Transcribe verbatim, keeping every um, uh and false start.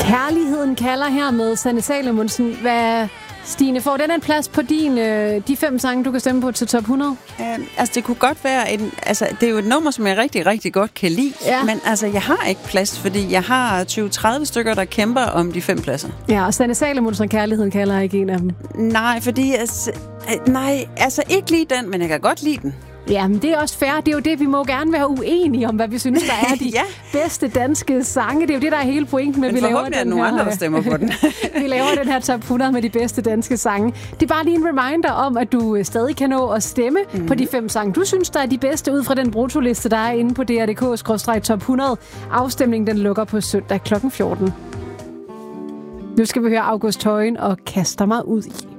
Kærligheden kalder her med Sanne Salomonsen. Hvad, Stine, får den en plads på din, øh, de fem sange, du kan stemme på til top hundrede? Um, altså, det kunne godt være en... Altså, det er jo et nummer, som jeg rigtig, rigtig godt kan lide. Ja. Men altså, jeg har ikke plads, fordi jeg har tyve til tredive stykker, der kæmper om de fem pladser. Ja, og Sanne Salomonsen, Kærligheden kalder ikke en af dem. Nej, fordi... Altså, nej, altså ikke lige den, men jeg kan godt lide den. Ja, men det er også fair. Det er jo det, vi må gerne være uenige om, hvad vi synes, der er de ja. bedste danske sange. Det er jo det, der er hele pointen med, men vi laver den er den nogle her, andre, der stemmer på den. vi laver den her top hundrede med de bedste danske sange. Det er bare lige en reminder om, at du stadig kan nå at stemme mm. på de fem sange, du synes, der er de bedste ud fra den brutoliste, der er inde på D R punktum d k skråstreg top hundrede. Afstemningen den lukker på søndag klokken fjorten. Nu skal vi høre August Højen og Kaster mig ud i.